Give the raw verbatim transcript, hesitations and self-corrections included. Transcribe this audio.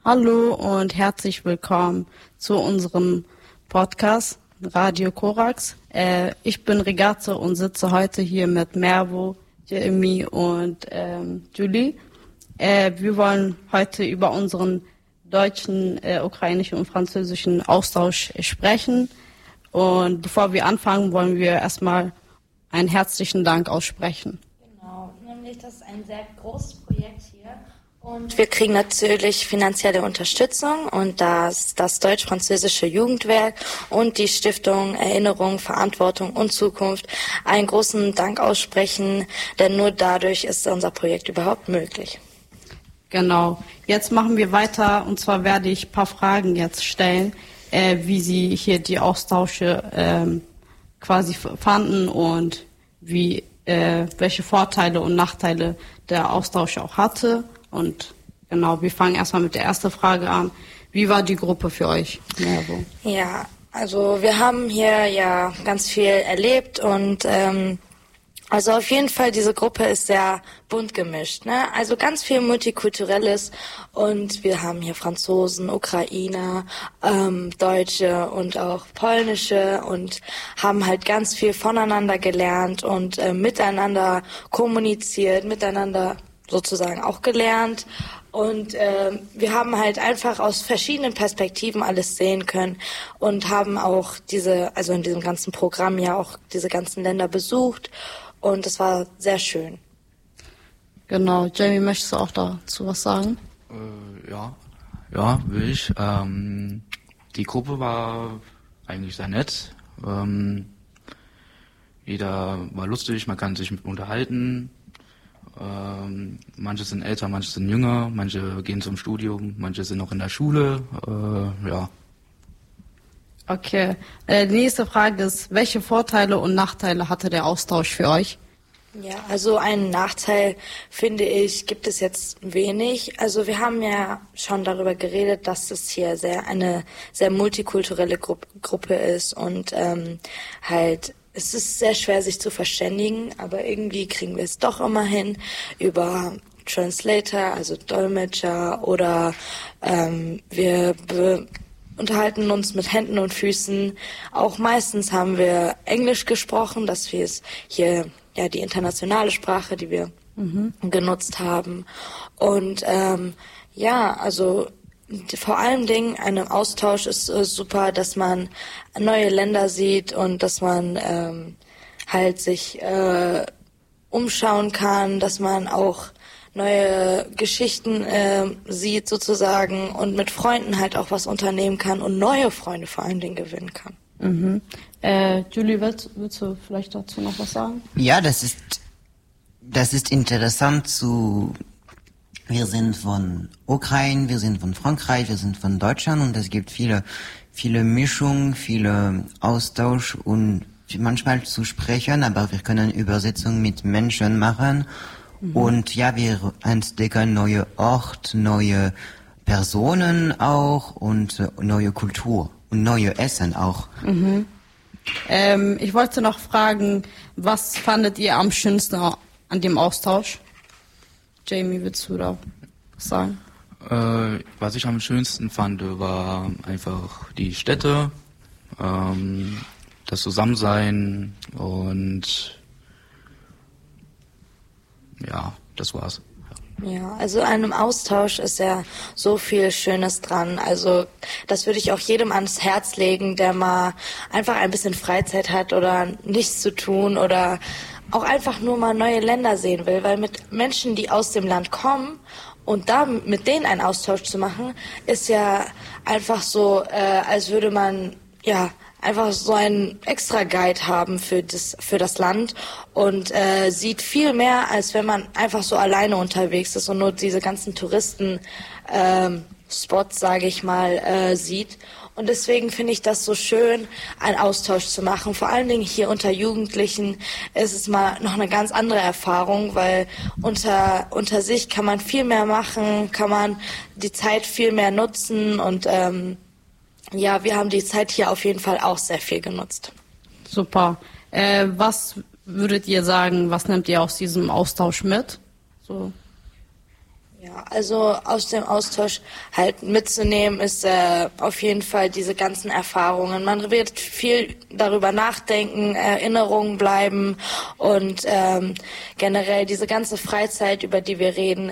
Hallo und herzlich willkommen zu unserem Podcast Radio Korax. Äh, ich bin Regate und sitze heute hier mit Mervo, Jeremy und ähm, Julie. Äh, wir wollen heute über unseren deutschen, äh, ukrainischen und französischen Austausch sprechen. Und bevor wir anfangen, wollen wir erstmal einen herzlichen Dank aussprechen. Genau, nämlich das ist ein sehr großes Projekt hier. Und wir kriegen natürlich finanzielle Unterstützung und das, das Deutsch-Französische Jugendwerk und die Stiftung Erinnerung, Verantwortung und Zukunft einen großen Dank aussprechen, denn nur dadurch ist unser Projekt überhaupt möglich. Genau, jetzt machen wir weiter und zwar werde ich ein paar Fragen jetzt stellen, äh, wie Sie hier die Austausche ähm, quasi fanden und wie, äh, welche Vorteile und Nachteile der Austausch auch hatte. Und genau, wir fangen erstmal mit der ersten Frage an. Wie war die Gruppe für euch? Mervo? Ja, also wir haben hier ja ganz viel erlebt und ähm, also auf jeden Fall, diese Gruppe ist sehr bunt gemischt, ne? Also ganz viel Multikulturelles und wir haben hier Franzosen, Ukrainer, ähm, Deutsche und auch Polnische und haben halt ganz viel voneinander gelernt und äh, miteinander kommuniziert, miteinander sozusagen auch gelernt und äh, wir haben halt einfach aus verschiedenen Perspektiven alles sehen können und haben auch diese, also in diesem ganzen Programm ja auch diese ganzen Länder besucht und es war sehr schön. Genau, Jamie, möchtest du auch dazu was sagen? Äh, ja, ja, will ich. Ähm, die Gruppe war eigentlich sehr nett. Ähm, jeder war lustig, man kann sich unterhalten. Ähm, manche sind älter, manche sind jünger, manche gehen zum Studium, manche sind noch in der Schule, äh, ja. Okay, äh, die nächste Frage ist, welche Vorteile und Nachteile hatte der Austausch für euch? Ja, also einen Nachteil, finde ich, gibt es jetzt wenig. Also wir haben ja schon darüber geredet, dass es hier sehr eine sehr multikulturelle Gru- Gruppe ist und ähm, halt es ist sehr schwer, sich zu verständigen, aber irgendwie kriegen wir es doch immer hin über Translator, also Dolmetscher, oder ähm, wir be- unterhalten uns mit Händen und Füßen. Auch meistens haben wir Englisch gesprochen, dass wir es hier, ja, die internationale Sprache, die wir mhm. genutzt haben. Und ähm, ja, also vor allen Dingen einem Austausch ist äh, super, dass man neue Länder sieht und dass man ähm, halt sich äh, umschauen kann, dass man auch neue Geschichten äh, sieht sozusagen und mit Freunden halt auch was unternehmen kann und neue Freunde vor allen Dingen gewinnen kann. Mhm. Äh, Julie, willst, willst du vielleicht dazu noch was sagen? Ja, das ist, das ist interessant zu... Wir sind von Ukraine, wir sind von Frankreich, wir sind von Deutschland und es gibt viele, viele Mischungen, viele Austausch und manchmal zu sprechen, aber wir können Übersetzungen mit Menschen machen mhm. und ja, wir entdecken neue Orte, neue Personen auch und äh, neue Kultur und neue Essen auch. Mhm. Ähm, ich wollte noch fragen, was fandet ihr am schönsten an dem Austausch? Jamie, willst du da was sagen? Äh, was ich am schönsten fand, war einfach die Städte, ähm, das Zusammensein und ja, das war's. Ja, also an einem Austausch ist ja so viel Schönes dran. Also das würde ich auch jedem ans Herz legen, der mal einfach ein bisschen Freizeit hat oder nichts zu tun oder auch einfach nur mal neue Länder sehen will, weil mit Menschen, die aus dem Land kommen und da mit denen einen Austausch zu machen, ist ja einfach so, äh, als würde man ja einfach so einen extra Guide haben für das für das Land und äh, sieht viel mehr, als wenn man einfach so alleine unterwegs ist und nur diese ganzen Touristen ähm, Spots, sage ich mal, äh, sieht. Und deswegen finde ich das so schön, einen Austausch zu machen. Vor allen Dingen hier unter Jugendlichen ist es mal noch eine ganz andere Erfahrung, weil unter, unter sich kann man viel mehr machen, kann man die Zeit viel mehr nutzen. Und ähm, ja, wir haben die Zeit hier auf jeden Fall auch sehr viel genutzt. Super. Äh, was würdet ihr sagen, was nehmt ihr aus diesem Austausch mit? So. Ja, also aus dem Austausch halt mitzunehmen ist äh, auf jeden Fall diese ganzen Erfahrungen. Man wird viel darüber nachdenken, Erinnerungen bleiben und ähm, generell diese ganze Freizeit, über die wir reden,